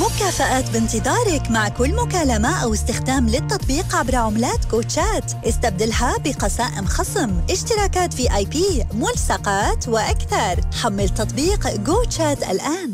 مكافآت بانتظارك مع كل مكالمة أو استخدام للتطبيق عبر عملات كوتشات. استبدلها بقسائم خصم، اشتراكات VIP، ملصقات وأكثر. حمل تطبيق GoChat الآن.